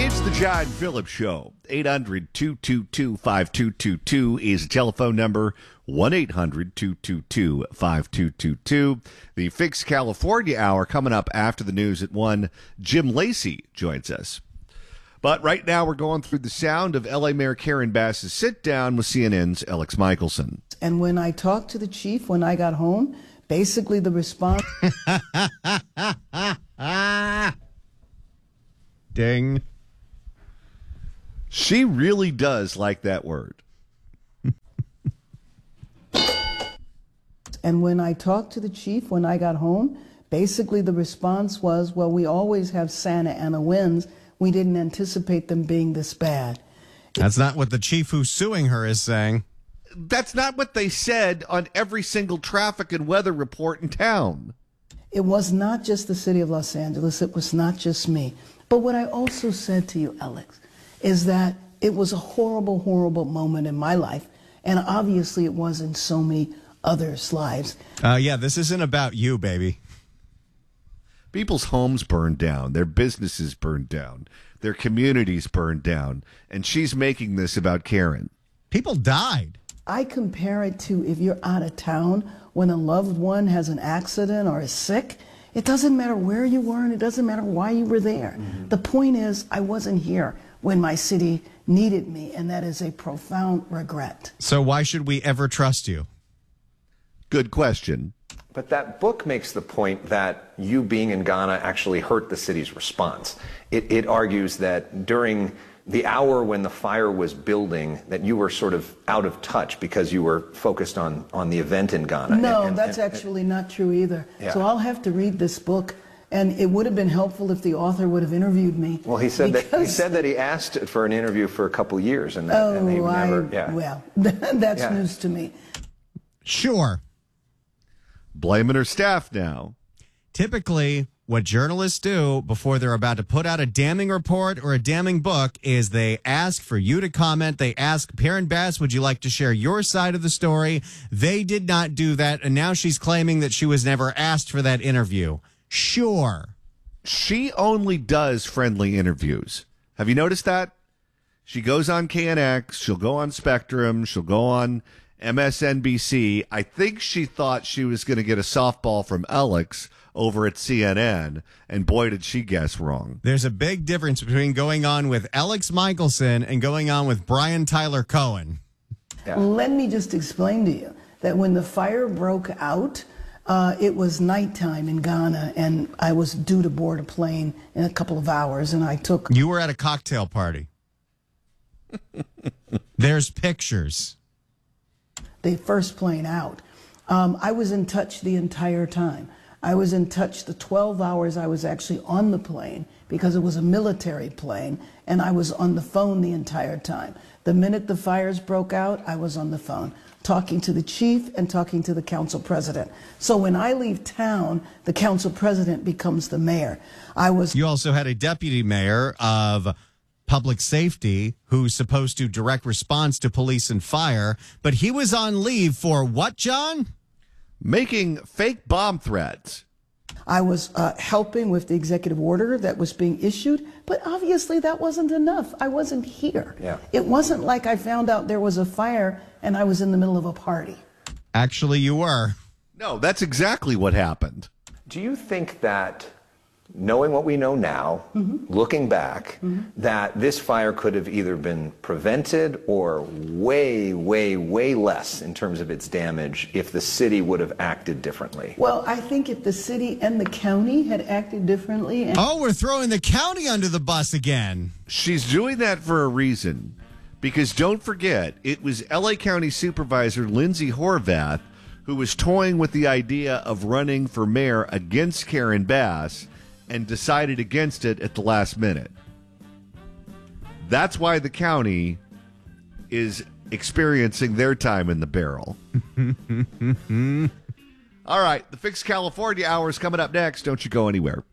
It's the John Phillips Show. 800-222-5222 is the telephone number. 1-800-222-5222. The Fix California Hour coming up after the news at 1. Jim Lacey joins us. But right now we're going through the sound of L.A. Mayor Karen Bass's sit-down with CNN's Alex Michelson. And when I talked to the chief when I got home, basically the response... Ding. She really does like that word. And when I talked to the chief when I got home, basically the response was, well, we always have Santa Ana winds. We didn't anticipate them being this bad. That's not what the chief who's suing her is saying. That's not what they said on every single traffic and weather report in town. It was not just the city of Los Angeles. It was not just me. But what I also said to you, Alex, is that it was a horrible, horrible moment in my life. And obviously it was in so many others' lives. Yeah, this isn't about you, baby. People's homes burned down. Their businesses burned down. Their communities burned down. And she's making this about Karen. People died. I compare it to if you're out of town when a loved one has an accident or is sick. It doesn't matter where you were and it doesn't matter why you were there. Mm-hmm. The point is, I wasn't here when my city needed me, and that is a profound regret. So why should we ever trust you? Good question. But that book makes the point that you being in Ghana actually hurt the city's response. It argues that during the hour when the fire was building, that you were sort of out of touch because you were focused on the event in Ghana. No, that's actually not true either. Yeah. So I'll have to read this book, and it would have been helpful if the author would have interviewed me. Well, he said that he asked for an interview for a couple years, and he never. Yeah. Well, that's news to me. Sure. Blaming her staff now. Typically, what journalists do before they're about to put out a damning report or a damning book is they ask for you to comment. They ask, Karen Bass, would you like to share your side of the story? They did not do that, and now she's claiming that she was never asked for that interview. Sure. She only does friendly interviews. Have you noticed that? She goes on KNX, she'll go on Spectrum, she'll go on MSNBC. I think she thought she was going to get a softball from Alex over at CNN, and boy, did she guess wrong. There's a big difference between going on with Alex Michelson and going on with Brian Tyler Cohen. Yeah. Let me just explain to you that when the fire broke out, it was nighttime in Ghana, and I was due to board a plane in a couple of hours, and I took... You were at a cocktail party. There's pictures. The first plane out. I was in touch the entire time. I was in touch the 12 hours I was actually on the plane because it was a military plane, and I was on the phone the entire time. The minute the fires broke out, I was on the phone, talking to the chief and talking to the council president. So when I leave town, the council president becomes the mayor. You also had a deputy mayor of public safety who's supposed to direct response to police and fire, but he was on leave for what, John? Making fake bomb threats. I was helping with the executive order that was being issued, but obviously that wasn't enough. I wasn't here. Yeah. It wasn't like I found out there was a fire and I was in the middle of a party. Actually, you were. No, that's exactly what happened. Do you think that, knowing what we know now, looking back, that this fire could have either been prevented or way, way, way less in terms of its damage if the city would have acted differently? Well, I think if the city and the county had acted differently... we're throwing the county under the bus again. She's doing that for a reason. Because don't forget, it was L.A. County Supervisor Lindsay Horvath who was toying with the idea of running for mayor against Karen Bass and decided against it at the last minute. That's why the county is experiencing their time in the barrel. All right, the Fix California Hour is coming up next. Don't you go anywhere.